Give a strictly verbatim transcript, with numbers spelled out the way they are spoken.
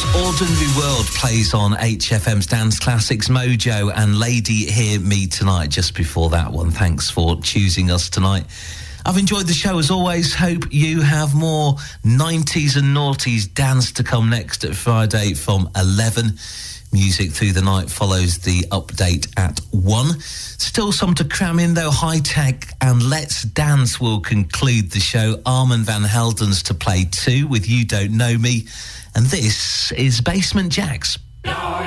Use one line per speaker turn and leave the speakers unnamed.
Ordinary World plays on H F M's Dance Classics, Mojo and Lady Hear Me Tonight just before that one. Thanks for choosing us tonight. I've enjoyed the show as always. Hope you have more nineties and noughties dance to come next at Friday from eleven. Music through the night follows the update at one. Still some to cram in though. High Tech and Let's Dance will conclude the show. Armand Van Helden's to play two with You Don't Know Me. And this is Basement Jaxx.